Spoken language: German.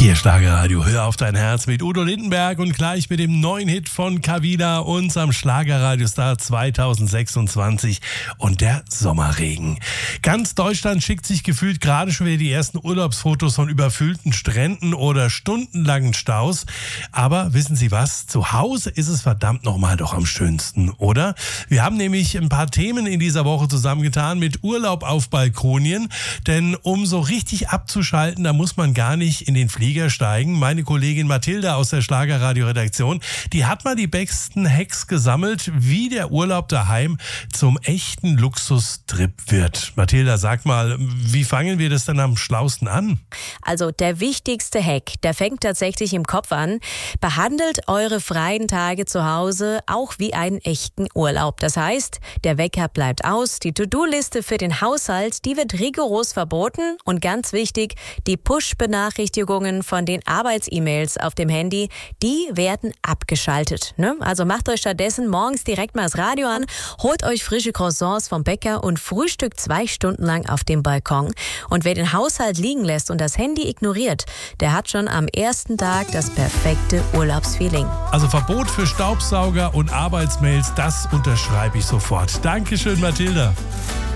Hier Schlagerradio, hör auf dein Herz mit Udo Lindenberg und gleich mit dem neuen Hit von Kavina, unserem Schlagerradiostar 2026 und der Sommerregen. Ganz Deutschland schickt sich gefühlt gerade schon wieder die ersten Urlaubsfotos von überfüllten Stränden oder stundenlangen Staus. Aber wissen Sie was? Zu Hause ist es verdammt nochmal doch am schönsten, oder? Wir haben nämlich ein paar Themen in dieser Woche zusammengetan mit Urlaub auf Balkonien, denn um so richtig abzuschalten, da muss man gar nicht in den Flieger steigen. Meine Kollegin Mathilda aus der Schlagerradio-Redaktion, die hat mal die besten Hacks gesammelt, wie der Urlaub daheim zum echten Luxustrip wird. Mathilda, sag mal, wie fangen wir das denn am schlausten an? Also der wichtigste Hack, der fängt tatsächlich im Kopf an. Behandelt eure freien Tage zu Hause auch wie einen echten Urlaub. Das heißt, der Wecker bleibt aus, die To-Do-Liste für den Haushalt, die wird rigoros verboten und ganz wichtig, die Push-Benachrichtigungen von den Arbeits-E-Mails auf dem Handy, die werden abgeschaltet. Ne? Also macht euch stattdessen morgens direkt mal das Radio an, holt euch frische Croissants vom Bäcker und frühstückt 2 Stunden lang auf dem Balkon. Und wer den Haushalt liegen lässt und das Handy ignoriert, der hat schon am ersten Tag das perfekte Urlaubsfeeling. Also Verbot für Staubsauger und Arbeitsmails, das unterschreibe ich sofort. Dankeschön, Mathilda.